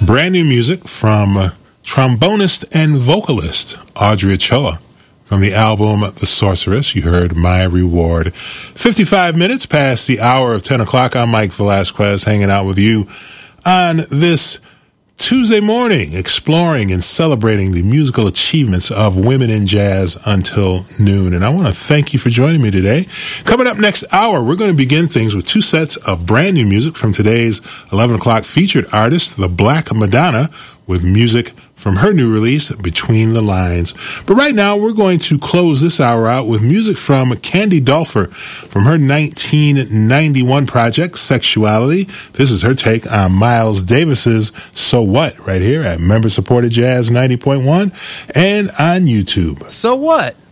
Brand new music from trombonist and vocalist Audrey Ochoa. From the album The Sorceress, you heard My Reward. 55 minutes past the hour of 10 o'clock. I'm Mike Velasquez, hanging out with you on this Tuesday morning, exploring and celebrating the musical achievements of women in jazz until noon. And I want to thank you for joining me today. Coming up next hour, we're going to begin things with two sets of brand new music from today's 11 o'clock featured artist, The Black Madonna, with music from her new release, Between the Lines. But right now, we're going to close this hour out with music from Candy Dulfer from her 1991 project, Sexuality. This is her take on Miles Davis's So What, right here at Member-Supported Jazz 90.1 and on YouTube. So what?